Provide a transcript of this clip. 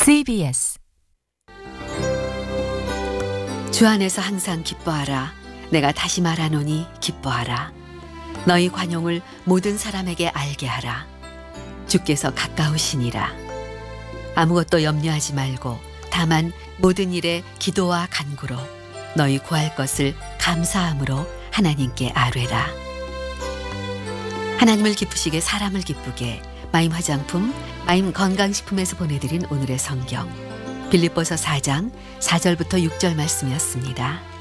CBS 주 안에서 항상 기뻐하라. 내가 다시 말하노니 기뻐하라. 너희 관용을 모든 사람에게 알게 하라. 주께서 가까우시니라. 아무것도 염려하지 말고 다만 모든 일에 기도와 간구로 너희 구할 것을 감사함으로 하나님께 아뢰라. 하나님을 기쁘시게 사람을 기쁘게 마임 화장품, 마임 건강식품에서 보내드린 오늘의 성경 빌립보서 4장 4절부터 6절 말씀이었습니다.